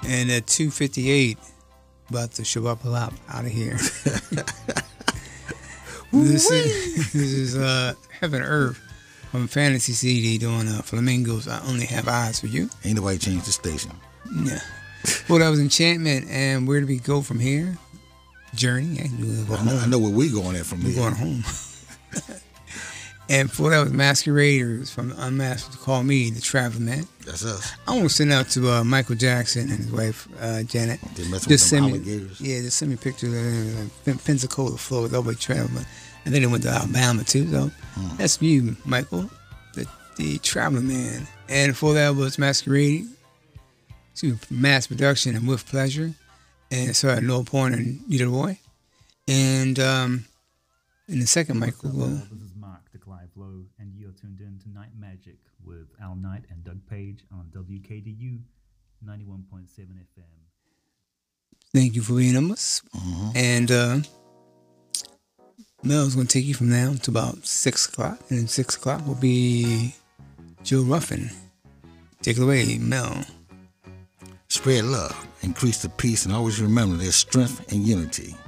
And at 2:58, about to show up a lot out of here. This is Heaven Earth from Fantasy CD doing Flamingos. I Only Have Eyes for You. Ain't nobody changed the station. Yeah. Well, that was Enchantment. And where do we go from here? Journey. I know where we going at from here. We're going home. And before that was Masqueraders from Unmasked Call Me, the Traveling Man. That's us. I want to send out to Michael Jackson and his wife, Janet. They messing with them alligators. Just send me pictures of Pensacola, Florida, over traveling. And then they went to Alabama, too. So that's you, Michael, the Traveling Man. And before that was Masquerade, Mass Production and With Pleasure. And it started No Point and Nita Roy. And in the second, Michael. This is Mark, the Clive Lowe, and you're tuned in to Night Magic with Al Knight and Doug Page on WKDU 91.7 FM. Thank you for being with us. And Mel's going to take you from now to about 6 o'clock. And then 6 o'clock will be Joe Ruffin. Take it away, Mel. Spread love, increase the peace, and always remember there's strength and unity.